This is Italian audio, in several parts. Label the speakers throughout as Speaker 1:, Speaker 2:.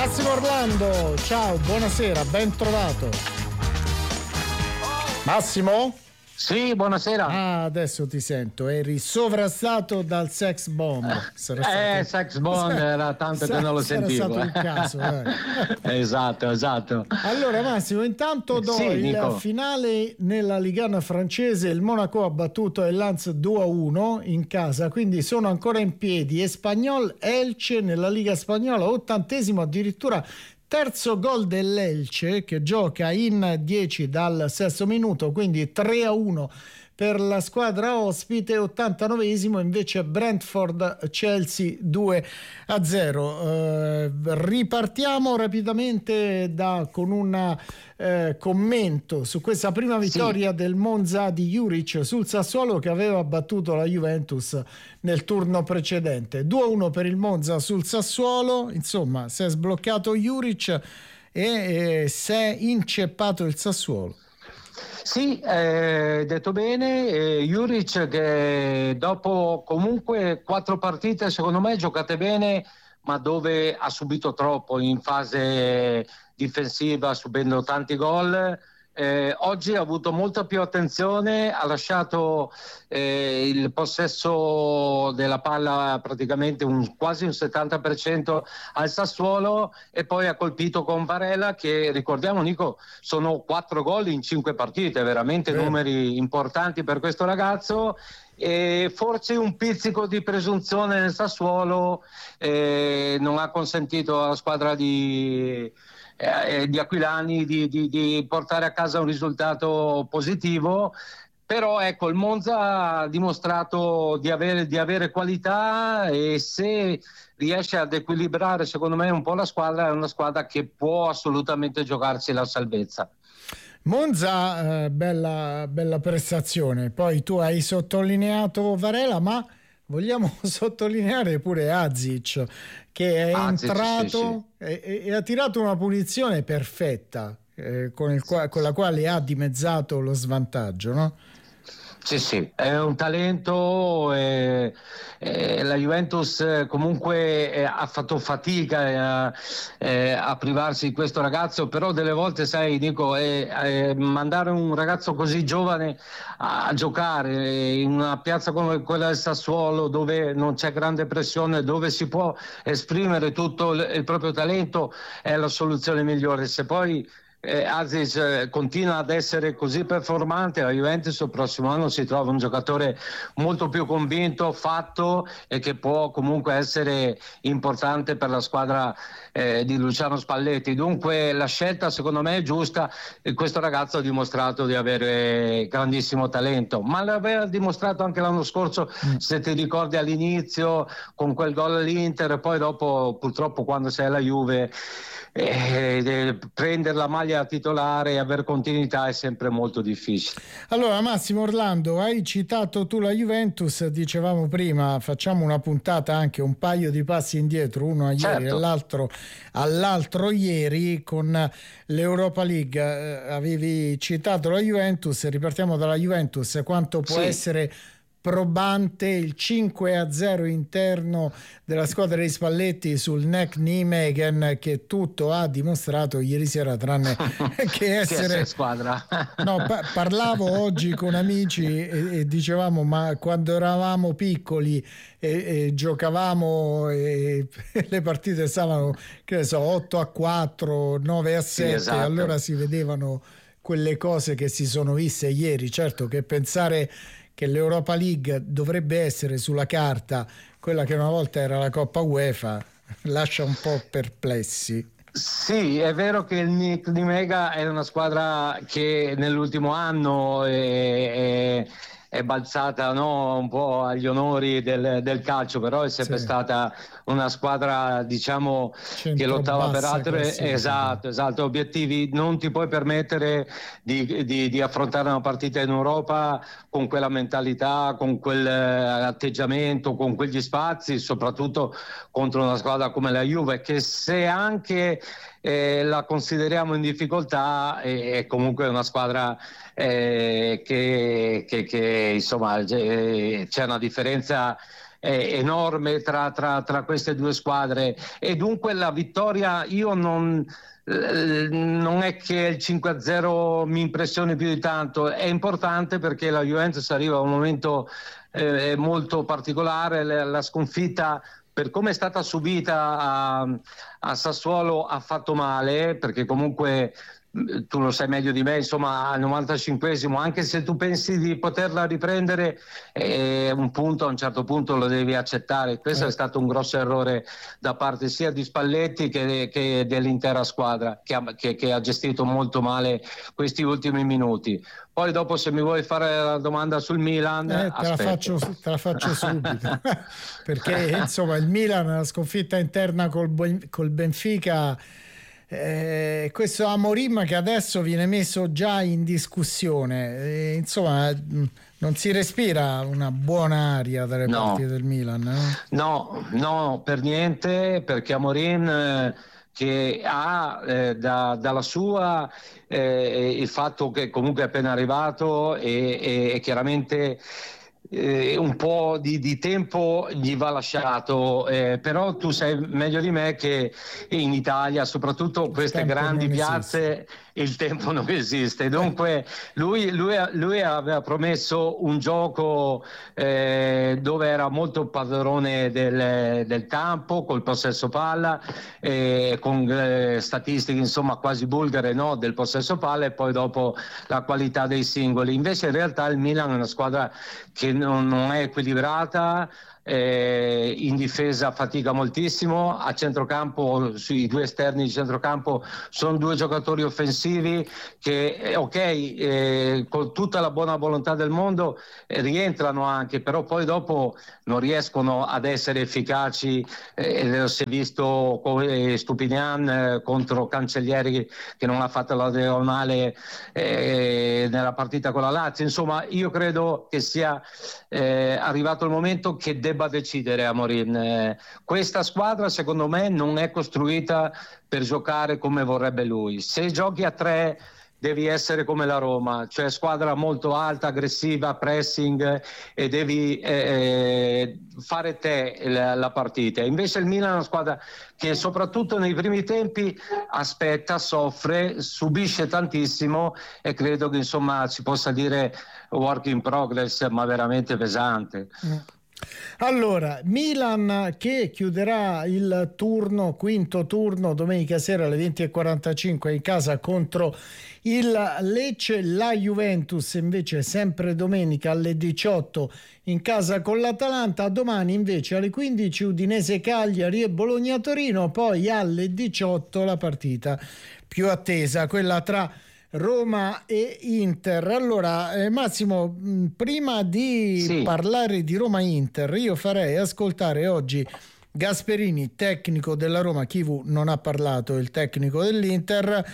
Speaker 1: Massimo Orlando, ciao, buonasera, ben trovato. Massimo?
Speaker 2: Sì, buonasera.
Speaker 1: Ah, adesso ti sento, eri sovrastato dal sex bomb.
Speaker 2: Sex bomb era tanto che non lo sentivo.
Speaker 1: Era stato un caso,
Speaker 2: Esatto.
Speaker 1: Allora Massimo, intanto do il
Speaker 2: Nico.
Speaker 1: finale nella Ligue 1 francese. Il Monaco ha battuto il Lens 2-1 in casa, quindi sono ancora in piedi. Espanyol Elche nella Liga spagnola, 80° addirittura. Terzo gol dell'Elche che gioca in 10 dal sesto minuto, quindi 3-1 per la squadra ospite. 89° invece Brentford Chelsea 2-0. Ripartiamo rapidamente con un commento su questa prima vittoria del Monza di Juric sul Sassuolo, che aveva battuto la Juventus nel turno precedente. 2-1 per il Monza sul Sassuolo, insomma si è sbloccato Juric e si è inceppato il Sassuolo.
Speaker 2: Sì, detto bene, Juric che dopo comunque 4 partite secondo me giocate bene, ma dove ha subito troppo in fase difensiva, subendo tanti gol. Oggi ha avuto molta più attenzione, ha lasciato il possesso della palla praticamente quasi un 70% al Sassuolo, e poi ha colpito con Varela, che ricordiamo Nico sono 4 gol in 5 partite, veramente numeri importanti per questo ragazzo. E forse un pizzico di presunzione nel Sassuolo non ha consentito alla squadra di Aquilani di portare a casa un risultato positivo. Però ecco, il Monza ha dimostrato di avere qualità, e se riesce ad equilibrare secondo me un po' la squadra, è una squadra che può assolutamente giocarsi la salvezza.
Speaker 1: Monza, bella prestazione. Poi tu hai sottolineato Varela, ma vogliamo sottolineare pure Azic, che è entrato e ha tirato una punizione perfetta, con la quale ha dimezzato lo svantaggio, no?
Speaker 2: Sì, è un talento, la Juventus comunque ha fatto fatica a privarsi di questo ragazzo, però delle volte sai Nico, mandare un ragazzo così giovane a giocare in una piazza come quella del Sassuolo, dove non c'è grande pressione, dove si può esprimere tutto il proprio talento, è la soluzione migliore. Se poi Azic continua ad essere così performante, la Juventus il prossimo anno si trova un giocatore molto più convinto, fatto, e che può comunque essere importante per la squadra di Luciano Spalletti. Dunque la scelta secondo me è giusta, e questo ragazzo ha dimostrato di avere grandissimo talento, ma l'aveva dimostrato anche l'anno scorso, se ti ricordi, all'inizio con quel gol all'Inter, e poi dopo purtroppo quando sei alla Juve prendere la maglia titolare e avere continuità è sempre molto difficile.
Speaker 1: Allora Massimo Orlando, hai citato tu la Juventus, dicevamo prima, facciamo una puntata anche un paio di passi indietro, uno a ieri e all'altro ieri con l'Europa League. Avevi citato la Juventus, ripartiamo dalla Juventus. Quanto può essere probante il 5-0 interno della squadra di Spalletti sul NEC Nijmegen, che tutto ha dimostrato ieri sera, tranne che essere
Speaker 2: squadra.
Speaker 1: No, parlavo oggi con amici e dicevamo, ma quando eravamo piccoli e giocavamo e le partite stavano, che ne so, 8-4, 9-7,
Speaker 2: esatto.
Speaker 1: Allora si vedevano quelle cose che si sono viste ieri. Certo che pensare che l'Europa League dovrebbe essere sulla carta quella che una volta era la Coppa UEFA lascia un po' perplessi.
Speaker 2: Sì, è vero che il Nijmegen è una squadra che nell'ultimo anno è balzata, no, un po' agli onori del calcio, però è sempre stata una squadra, diciamo, che lottava per altri esatto, obiettivi. Non ti puoi permettere di affrontare una partita in Europa con quella mentalità, con quell'atteggiamento, con quegli spazi, soprattutto contro una squadra come la Juve, che se anche la consideriamo in difficoltà, è comunque una squadra che insomma c'è una differenza enorme tra queste due squadre, e dunque la vittoria, io non è che il 5-0 mi impressioni più di tanto, è importante perché la Juventus arriva a un momento molto particolare. La sconfitta, per come è stata subita a Sassuolo, ha fatto male, perché comunque tu lo sai meglio di me, insomma, al 95esimo, anche se tu pensi di poterla riprendere, un punto a un certo punto lo devi accettare. Questo è stato un grosso errore da parte sia di Spalletti che dell'intera squadra, che ha gestito molto male questi ultimi minuti. Poi dopo, se mi vuoi fare la domanda sul Milan,
Speaker 1: te la faccio subito perché insomma il Milan, la sconfitta interna col Benfica, questo Amorim che adesso viene messo già in discussione, insomma non si respira una buona aria dalle parti del Milan,
Speaker 2: no, per niente, perché Amorim che ha dalla sua il fatto che comunque è appena arrivato e chiaramente un po' di tempo gli va lasciato, però tu sai meglio di me che in Italia, soprattutto queste grandi piazze, il tempo non esiste. Dunque lui aveva promesso un gioco dove era molto padrone del campo, col possesso palla, con statistiche insomma quasi bulgare, no, del possesso palla, e poi dopo la qualità dei singoli. Invece in realtà il Milan è una squadra che non è equilibrata, in difesa fatica moltissimo, a centrocampo, sui due esterni di centrocampo sono due giocatori offensivi che con tutta la buona volontà del mondo rientrano anche, però poi dopo non riescono ad essere efficaci. Si è visto Stupinian contro Cancellieri che non ha fatto la diagonale nella partita con la Lazio. Insomma, io credo che sia arrivato il momento che debba decidere Amorim. Questa squadra secondo me non è costruita per giocare come vorrebbe lui. Se giochi a 3 devi essere come la Roma, cioè squadra molto alta, aggressiva, pressing, e devi fare te la partita. Invece il Milan è una squadra che soprattutto nei primi tempi aspetta, soffre, subisce tantissimo, e credo che insomma si possa dire work in progress, ma veramente pesante.
Speaker 1: Allora, Milan che chiuderà il quinto turno domenica sera alle 20:45 in casa contro il Lecce. La Juventus invece sempre domenica alle 18 in casa con l'Atalanta. Domani invece alle 15 Udinese Cagliari e Bologna Torino. Poi alle 18 la partita più attesa, quella tra Roma e Inter. Allora Massimo, prima di parlare di Roma-Inter, io farei ascoltare oggi Gasperini, tecnico della Roma. Chivu non ha parlato, il tecnico dell'Inter,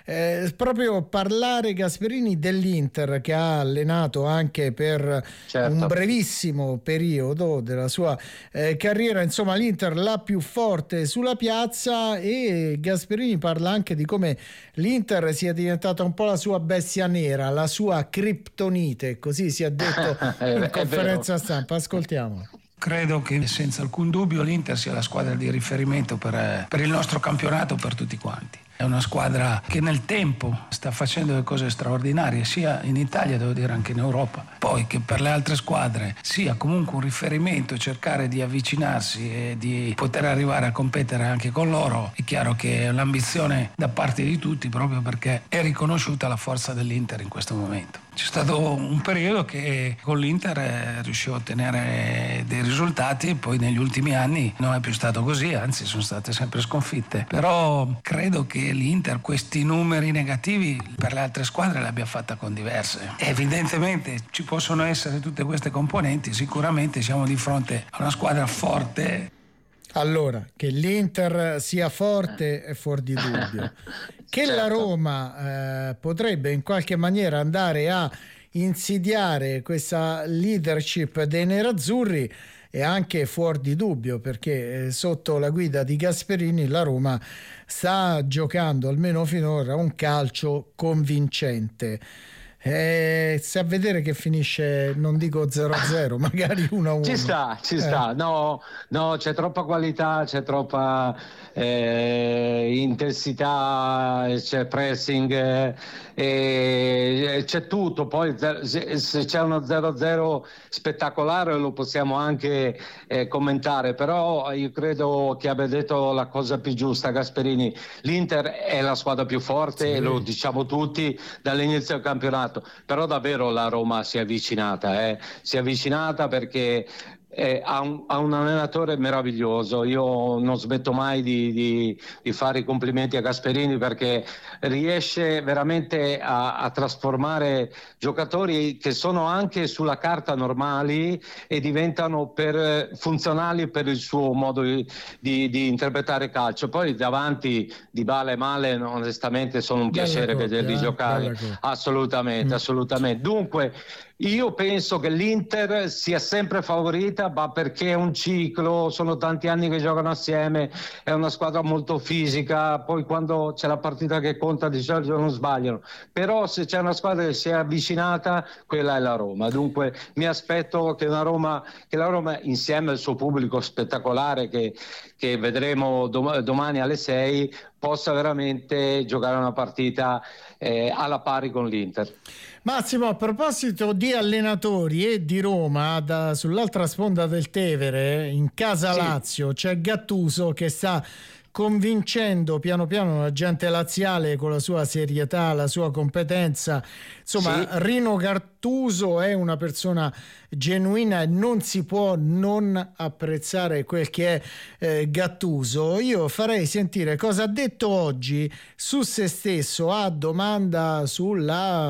Speaker 1: proprio parlare Gasperini dell'Inter, che ha allenato anche per un brevissimo periodo della sua carriera. Insomma, l'Inter la più forte sulla piazza, e Gasperini parla anche di come l'Inter sia diventata un po' la sua bestia nera, la sua criptonite, così si è detto in conferenza stampa. Ascoltiamo.
Speaker 3: Credo che senza alcun dubbio l'Inter sia la squadra di riferimento per il nostro campionato, per tutti quanti. È una squadra che nel tempo sta facendo delle cose straordinarie, sia in Italia, devo dire, anche in Europa. Poi che per le altre squadre sia comunque un riferimento, cercare di avvicinarsi e di poter arrivare a competere anche con loro. È chiaro che è l'ambizione da parte di tutti, proprio perché è riconosciuta la forza dell'Inter in questo momento. C'è stato un periodo che con l'Inter riuscivo a ottenere dei risultati, poi negli ultimi anni non è più stato così, anzi sono state sempre sconfitte. Però credo che l'Inter questi numeri negativi per le altre squadre le abbia fatta con diverse. Evidentemente ci possono essere tutte queste componenti, sicuramente siamo di fronte a una squadra forte.
Speaker 1: Allora, che l'Inter sia forte è fuori di dubbio. Che la Roma potrebbe in qualche maniera andare a insidiare questa leadership dei nerazzurri è anche fuori di dubbio, perché sotto la guida di Gasperini la Roma sta giocando, almeno finora, un calcio convincente. Se a vedere che finisce, non dico 0-0, magari 1-1.
Speaker 2: Ci sta. No, c'è troppa qualità, c'è troppa intensità, c'è pressing, c'è tutto. Poi se c'è uno 0-0 spettacolare lo possiamo anche commentare, però io credo che abbia detto la cosa più giusta Gasperini. L'Inter è la squadra più forte, lo diciamo tutti dall'inizio del campionato. Però davvero la Roma si è avvicinata perché ha un allenatore meraviglioso. Io non smetto mai di fare i complimenti a Gasperini, perché riesce veramente a trasformare giocatori che sono anche sulla carta normali e diventano funzionali per il suo modo di interpretare calcio. Poi davanti Dybala e Malen onestamente sono un piacere vederli giocare, assolutamente. Dunque io penso che l'Inter sia sempre favorita, ma perché è un ciclo, sono tanti anni che giocano assieme, è una squadra molto fisica, poi quando c'è la partita che conta di solito non sbagliano, però se c'è una squadra che si è avvicinata, quella è la Roma. Dunque mi aspetto che la Roma insieme al suo pubblico spettacolare che vedremo domani alle 6 possa veramente giocare una partita alla pari con l'Inter.
Speaker 1: Massimo, a proposito di allenatori e di Roma, sull'altra sponda del Tevere, in casa Lazio, c'è Gattuso che sta convincendo piano piano la gente laziale con la sua serietà, la sua competenza. Insomma, Rino Gattuso è una persona genuina e non si può non apprezzare quel che è Gattuso. Io farei sentire cosa ha detto oggi su se stesso a domanda sul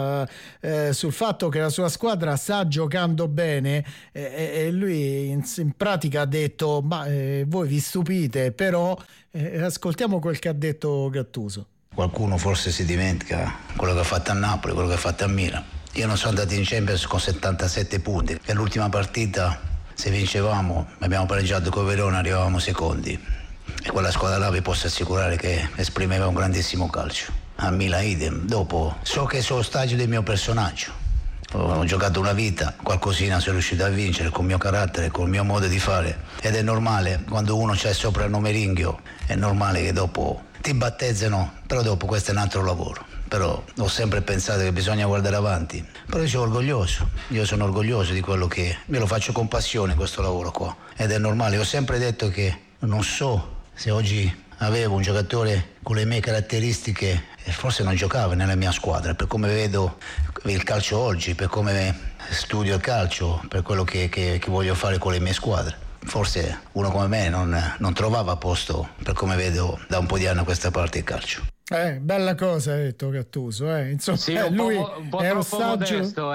Speaker 1: fatto che la sua squadra sta giocando bene, e lui in pratica ha detto voi vi stupite, però ascoltiamo quel che ha detto Gattuso.
Speaker 4: Qualcuno forse si dimentica quello che ha fatto a Napoli, quello che ha fatto a Milan. Io non sono andato in Champions con 77 punti e l'ultima partita, se vincevamo, abbiamo pareggiato con Verona, arrivavamo secondi, e quella squadra là vi posso assicurare che esprimeva un grandissimo calcio. A Milan idem. Dopo so che sono stagio del mio personaggio, ho giocato una vita, qualcosina sono riuscito a vincere col mio carattere, col mio modo di fare, ed è normale, quando uno c'è sopra il nome Ringhio, è normale che dopo ti battezzano, però dopo questo è un altro lavoro. Però ho sempre pensato che bisogna guardare avanti, però io sono orgoglioso di quello che io lo faccio con passione, questo lavoro qua, ed è normale. Ho sempre detto che non so se oggi avevo un giocatore con le mie caratteristiche e forse non giocava nella mia squadra, per come vedo il calcio oggi, per come studio il calcio, per quello che voglio fare con le mie squadre. Forse uno come me non trovava posto, per come vedo da un po' di anni a questa parte il calcio.
Speaker 1: Bella cosa ha detto Gattuso, insomma,
Speaker 2: sì,
Speaker 1: lui
Speaker 2: un po'
Speaker 1: è
Speaker 2: troppo
Speaker 1: ostaggio,
Speaker 2: modesto,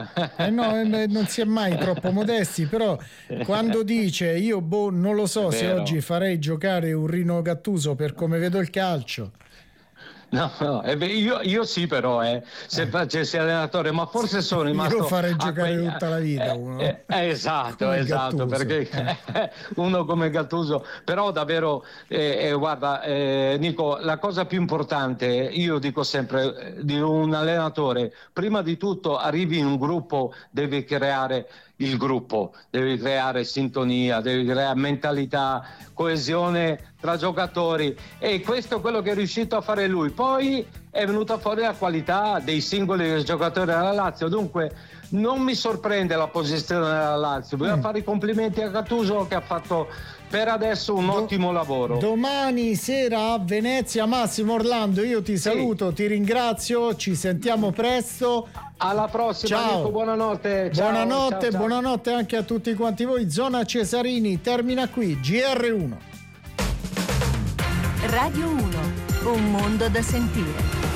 Speaker 1: no, non si è mai troppo modesti, però quando dice io non lo so se oggi farei giocare un Rino Gattuso per come vedo il calcio.
Speaker 2: No, io sì, però se facessi allenatore, ma forse sono rimasto.
Speaker 1: Io farei giocare tutta la vita uno.
Speaker 2: Esatto,
Speaker 1: Gattuso.
Speaker 2: perché uno come Gattuso. Però davvero, guarda, Nico, la cosa più importante, io dico sempre, di un allenatore, prima di tutto arrivi in un gruppo, devi creare il gruppo, devi creare sintonia, devi creare mentalità, coesione tra giocatori, e questo è quello che è riuscito a fare lui. Poi è venuta fuori la qualità dei singoli giocatori della Lazio, dunque non mi sorprende la posizione della Lazio. Voglio fare i complimenti a Gattuso che ha fatto per adesso un ottimo lavoro.
Speaker 1: Domani sera a Venezia. Massimo Orlando, io ti saluto, ti ringrazio, ci sentiamo presto.
Speaker 2: Alla prossima.
Speaker 1: Ciao.
Speaker 2: Nico, buonanotte.
Speaker 1: Buonanotte,
Speaker 2: ciao.
Speaker 1: Buonanotte anche a tutti quanti voi. Zona Cesarini termina qui. GR1
Speaker 5: Radio 1, un mondo da sentire.